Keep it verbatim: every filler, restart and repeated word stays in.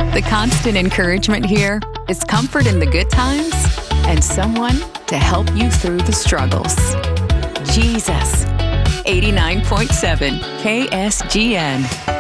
The constant encouragement here is comfort in the good times and someone to help you through the struggles. Jesus. eighty-nine point seven K S G N.